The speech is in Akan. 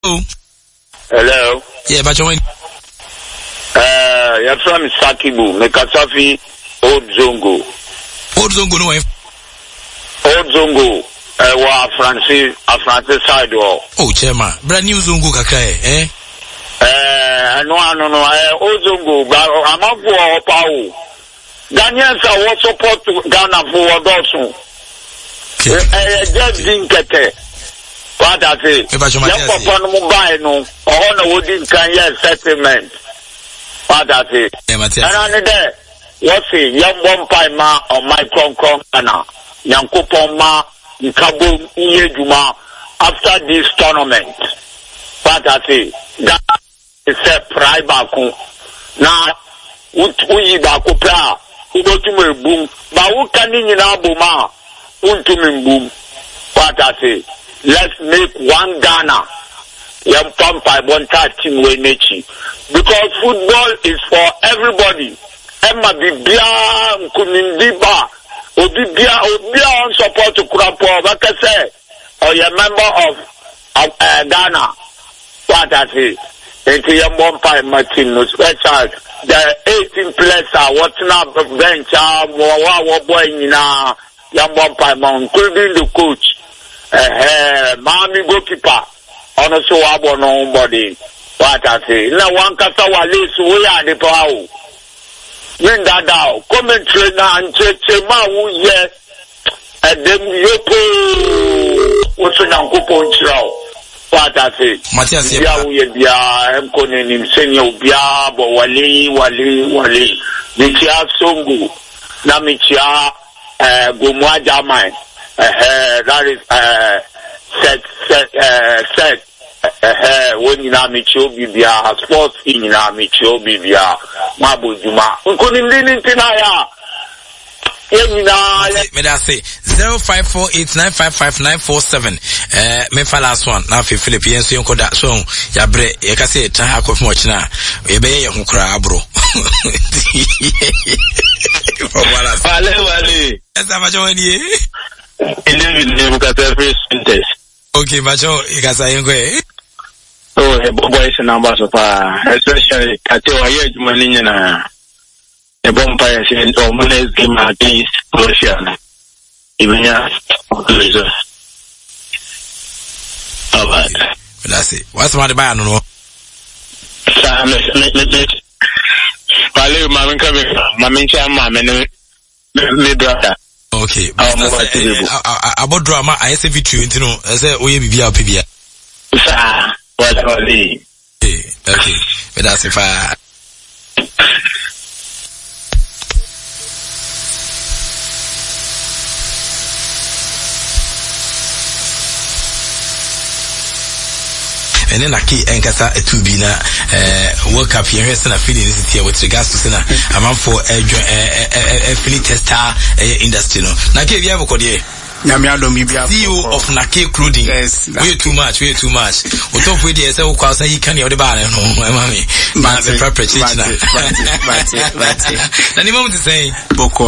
Hello. Yeah, but you you're from Sakibu, Mekasafi, Old Zongo. Old Zongo, no way. Old Zongo, Francis side. Oh, Chairman, brand new Zongo Kakae, eh? No, Old Zongo, I'm up for Pau. Ghanaians are what support to Ghana for Dawson. Just didn't get it. What I say? Young Papa no buy no, or no wouldn't can get settlement. What I say? And on there, what say? Young Bompai ma or my concom ana. Young Kupoma, Nkabo, Yejuma. After this tournament, what I say? That is a pride baku. Now, we baku pra. Who go to me boom? But who can in Abuma? Who to me boom? What I say? Let's make one Ghana. Young Pampa one team way nature. Because football is for everybody. Emma Bibia Kunindiba Obibia on support to Kurapo Vakase or you're a member of Ghana. What I say? Into your Pampa Martin special. The 18 players are watching up the bench, young Pampa, including the coach. Mommy goalkeeper on a so abo nobody. What I say? Now one kasa wale so we are the power. Win that down. Commentary na anche ma wu ye. Dem yopo. What's na kupo nchirao. What I say? Matias ya wu ye bia em kone ni msenyo bia bo wale. Michia songo na michia gomwa jamai. That is set when you have Micho Bibia, sports in Micho Bibia, Mabu Juma. Couldn't lean Tinaya. May I say 0548955947. Me fa last one. Now for Philippines, you could that song. Ya bre, you can say Taha of much now. We be a cry, bro. Wale. That's how much on ye. Okay, Macho, you can say, oh, boy is a number so far, especially at your age, Malina. A bonfire is almost game against Russia. Even that's it. What's my man? No, my brother. Okay. About drama, I say with you, I say, oh, you be PBA. Okay, but that's if I. And then I keep enkasa to be na World Cup here and feeling this here with regards to Sena amount for a Philly tester industry no. Na ke bia boko de CEO of Nake Clothing. Yes. Way too much. O top we dey say o kwa say you can your the bar no mama me. Ma be proper church na. But. Na ni mom to say boko